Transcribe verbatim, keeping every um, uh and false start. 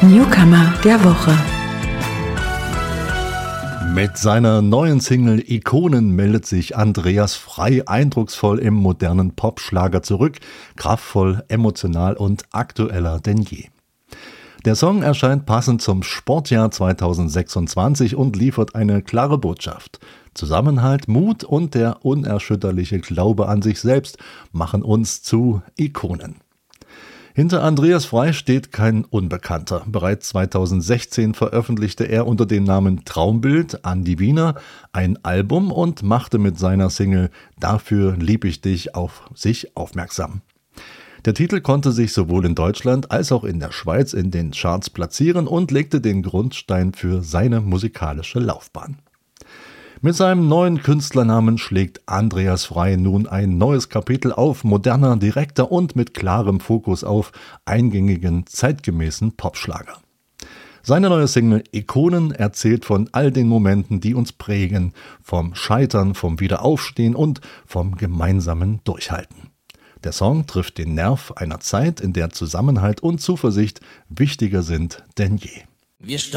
Newcomer der Woche. Mit seiner neuen Single Ikonen meldet sich Andreas Frey eindrucksvoll im modernen Popschlager zurück, kraftvoll, emotional und aktueller denn je. Der Song erscheint passend zum Sportjahr zweitausendsechsundzwanzig und liefert eine klare Botschaft. Zusammenhalt, Mut und der unerschütterliche Glaube an sich selbst machen uns zu Ikonen. Hinter Andreas Frey steht kein Unbekannter. Bereits zweitausendsechzehn veröffentlichte er unter dem Namen Traumbild Andi Wiener ein Album und machte mit seiner Single Dafür lieb ich dich auf sich aufmerksam. Der Titel konnte sich sowohl in Deutschland als auch in der Schweiz in den Charts platzieren und legte den Grundstein für seine musikalische Laufbahn. Mit seinem neuen Künstlernamen schlägt Andreas Frey nun ein neues Kapitel auf, moderner, direkter und mit klarem Fokus auf eingängigen, zeitgemäßen Popschlager. Seine neue Single Ikonen erzählt von all den Momenten, die uns prägen, vom Scheitern, vom Wiederaufstehen und vom gemeinsamen Durchhalten. Der Song trifft den Nerv einer Zeit, in der Zusammenhalt und Zuversicht wichtiger sind denn je. Wir